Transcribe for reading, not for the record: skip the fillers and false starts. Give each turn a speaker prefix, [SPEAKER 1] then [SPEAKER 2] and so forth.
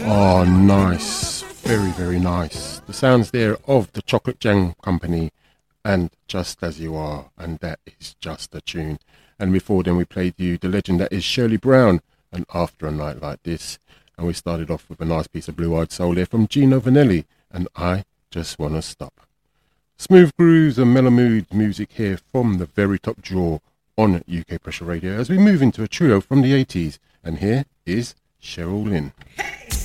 [SPEAKER 1] Oh, nice. Very, very nice. The sounds there of the Chocolate Jam Company and Just As You Are, and that is just a tune. And before then we played you the legend that is Shirley Brown and After a Night Like This. And we started off with a nice piece of Blue Eyed Soul there from Gino Vanelli and I Just Wanna Stop. Smooth grooves and mellow mood music here from the very top drawer on UK Pressure Radio as we move into a trio from the 80s. And here is Cheryl Lynn.
[SPEAKER 2] Hey!